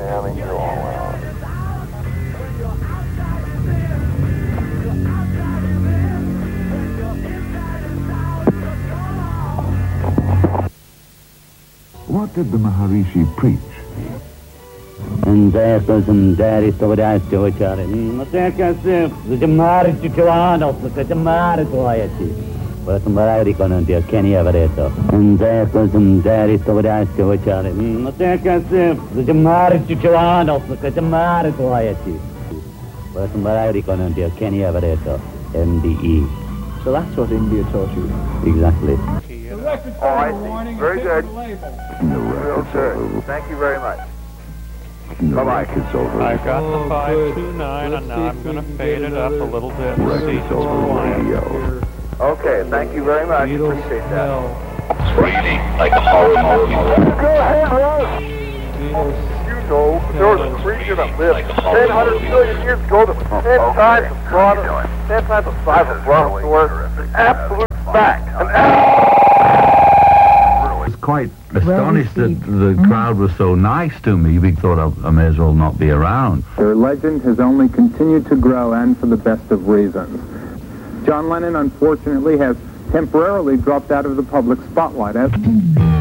jamming you all out. What did the Maharishi preach? And there goes some daddy to what I do with you. Take us if the marriage to Joanna, the marriage to Ayati. But the marriage on the Kenny Everetto. And there goes some daddy to what I do with you. Take us if the marriage to Joanna, the marriage to Ayati. But the marriage on the Kenny Everetto, MDE. So that's what India taught you. Exactly. Oh, I see. Very good. Real good. Thank you very much. Bye-bye. I got the 529, and now I'm going to fade it up a little bit and see if it's Okay, thank you very much. Appreciate that. It's really like a horror movie. Go ahead, Russ. You know, there was a creature that lived 10 million years ago that was 10 times the broader, 10 times the size of Brontosaurus. An absolute fact. An I was quite astonished that the crowd was so nice to me. We thought I may as well not be around. Their legend has only continued to grow, and for the best of reasons. John Lennon, unfortunately, has temporarily dropped out of the public spotlight.